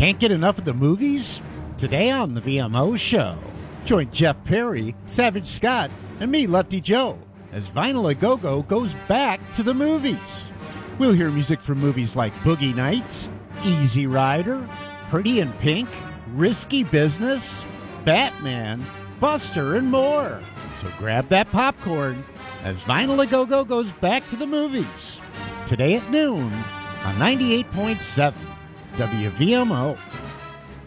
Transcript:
Can't get enough of the movies? Today on the VMO Show, join Jeff Perry, Savage Scott, and me, Lefty Joe, as Vinyl A Go-Go goes back to the movies. We'll hear music from movies like Boogie Nights, Easy Rider, Pretty in Pink, Risky Business, Batman, Buster, and more. So grab that popcorn as Vinyl A Go-Go goes back to the movies. Today at noon on 98.7 WVMO.